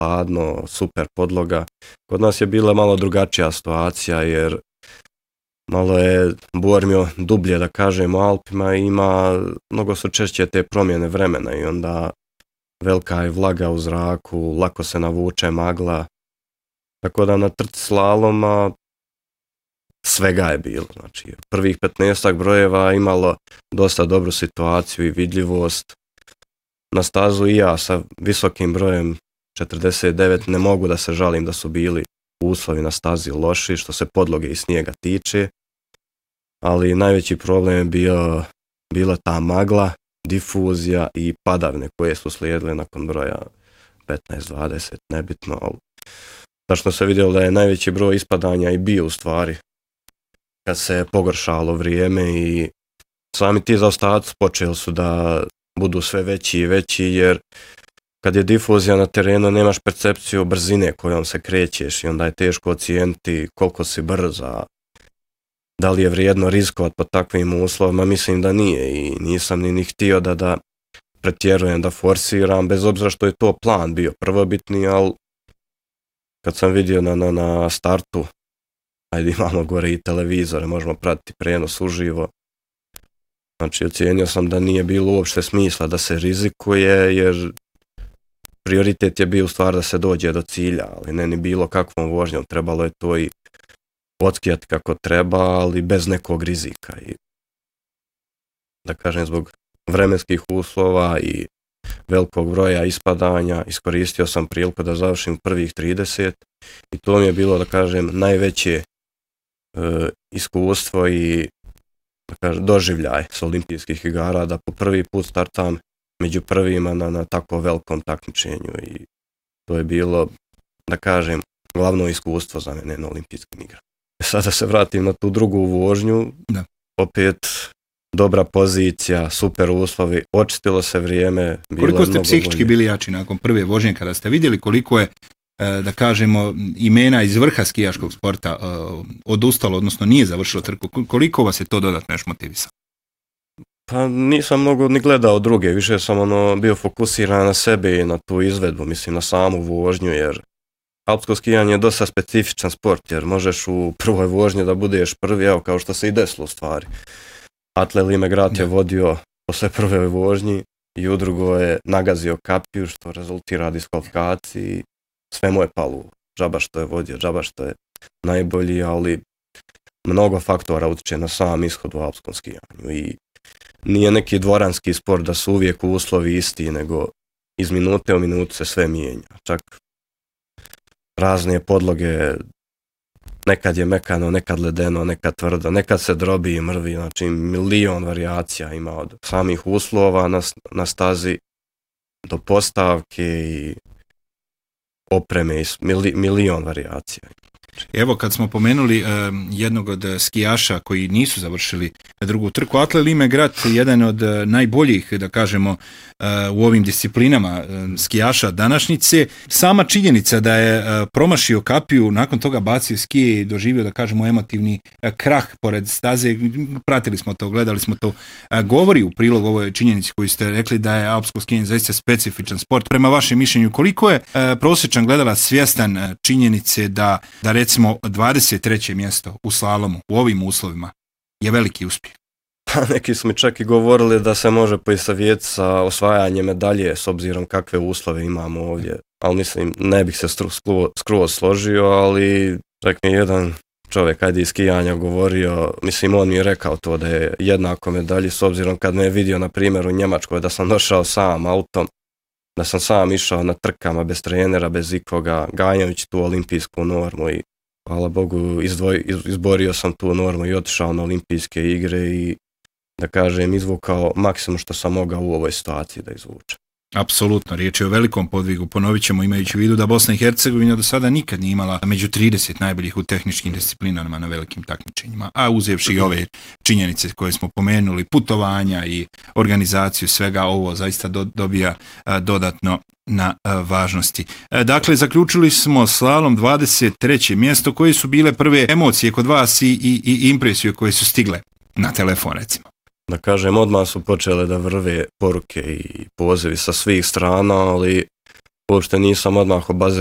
hladno, super podloga. Kod nas je bila malo drugačija situacija jer malo je Bormio dublje, da kažemo, u Alpima i mnogo su češće te promjene vremena i onda velika je vlaga u zraku, lako se navuče magla. Tako da na trci slaloma svega je bilo. Znači, prvih 15 brojeva imalo dosta dobru situaciju i vidljivost. Na stazu i ja sa visokim brojem 49 ne mogu da se žalim da su bili uslovi na stazi loši što se podloge i snijega tiče, ali najveći problem je bila ta magla, difuzija i padavine koje su slijedile nakon broja 15-20, nebitno, ali tačno se vidjelo da je najveći broj ispadanja i bio u stvari kad se pogoršalo vrijeme i sami ti zaostaci počeli su da budu sve veći i veći jer kad je difuzija na terenu nemaš percepciju brzine kojom se krećeš i onda je teško ocijeniti koliko si brza, da li je vrijedno rizikovati pod takvim uslovima, mislim da nije i nisam ni htio da pretjerujem, da forsiram, bez obzira što je to plan bio prvobitni, ali kad sam vidio na startu, ajde imamo gore i televizore, možemo pratiti prenos uživo, znači ocijenio sam da nije bilo uopšte smisla da se rizikuje jer prioritet je bio u stvari da se dođe do cilja, ali ne ni bilo kakvom vožnjom, trebalo je to i odskijati kako treba, ali bez nekog rizika. I, da kažem, zbog vremenskih uslova i velikog broja ispadanja iskoristio sam priliku da završim prvih 30 i to mi je bilo, da kažem, najveće iskustvo i da kažem, doživljaj s olimpijskih igara da po prvi put startam među prvima na tako velikom takmičenju i to je bilo, da kažem, glavno iskustvo za mene na olimpijskim igrama. Sada se vratim na tu drugu vožnju, opet dobra pozicija, super uslovi, očistilo se vrijeme. Koliko ste psihički bili jači nakon prve vožnje kada ste vidjeli koliko je, da kažemo, imena iz vrha skijaškog sporta odustalo, odnosno nije završilo trku, koliko vas je to dodatno još motivisalo? Pa nisam mnogo ni gledao druge, više sam bio fokusiran na sebe i na tu izvedbu, mislim na samu vožnju, jer alpsko skijanje je dosta specifičan sport, jer možeš u prvoj vožnji da budeš prvi, evo kao što se i desilo u stvari. Atle Limegrat je vodio posle prve vožnji i u drugoj je nagazio kapiju što rezultira diskvalifikaciji, sve mu je palo, džaba što je vodio, džaba što je najbolji, ali mnogo faktora utječe na sam ishod u alpskom skijanju i nije neki dvoranski sport da su uvijek uslovi isti, nego iz minute u minutu se sve mijenja. Čak razne podloge, nekad je mekano, nekad ledeno, nekad tvrdo, nekad se drobi i mrvi, znači milion varijacija ima od samih uslova na stazi do postavke i opreme, milion varijacija. Evo kad smo pomenuli jednog od skijaša koji nisu završili drugu trku, Atle Limegrat, jedan od najboljih, da kažemo, u ovim disciplinama skijaša današnjice. Sama činjenica da je promašio kapiju, nakon toga bacio skije i doživio, da kažemo, emotivni krah pored staze, pratili smo to, gledali smo to, govori u prilog ovoj činjenici koju ste rekli da je alpsko skijanje zaista specifičan sport. Prema vašem mišljenju, koliko je prosječan gledalac svjestan činjenice da recimo 23. mjesto u slalomu u ovim uslovima je veliki uspjeh? Neki su mi čak i govorili da se može poistovjetiti sa osvajanjem medalje s obzirom kakve uslove imamo ovdje, ali mislim ne bih se skroz složio, ali čak mi jedan čovjek kad je iz skijanja govorio, mislim on mi je rekao to da je jednako medalji s obzirom kad me je vidio na primjer u Njemačkoj da sam došao sam autom, da sam sam išao na trkama bez trenera, bez ikoga, ganjajući tu olimpijsku normu i hvala Bogu izborio sam tu normu i otišao na olimpijske igre i da kažem izvukao maksimum što sam mogao u ovoj situaciji da izvučem. Apsolutno, riječ je o velikom podvigu, ponovit ćemo imajući u vidu da Bosna i Hercegovina do sada nikad nije imala među 30 najboljih u tehničkim disciplinama na velikim takmičenjima, a uzevši ove činjenice koje smo pomenuli, putovanja i organizaciju svega, ovo zaista dobija dodatno na važnosti. Dakle, zaključili smo slalom 23. mjesto. Koje su bile prve emocije kod vas i impresije koje su stigle na telefon, recimo? Da kažem, odmah su počele da vrve poruke i pozivi sa svih strana, ali uopšte nisam odmah obazirao